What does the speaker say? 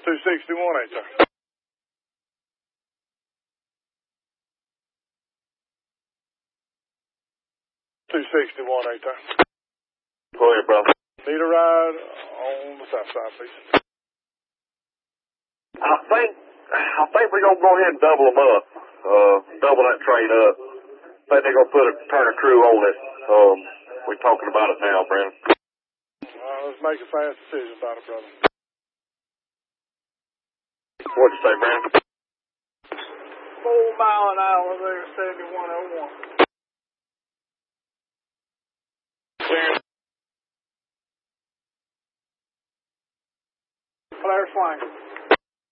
261, ain't there? 261, ain't there? Go ahead, brother. Need a ride on the south side, please. I think we're gonna go ahead and double them up. Double that train up. I think they're gonna turn a crew on it. We're talking about it now, Brandon. Let's make a fast decision about it, brother. What'd you say, Brandon? 4 mile an hour there, 7101. Clear. Flash flank.